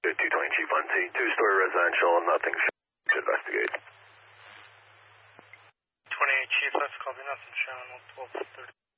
220 Chief on scene, two-story residential, nothing to investigate. 28 Chief, let's copy, nothing shown, 1230.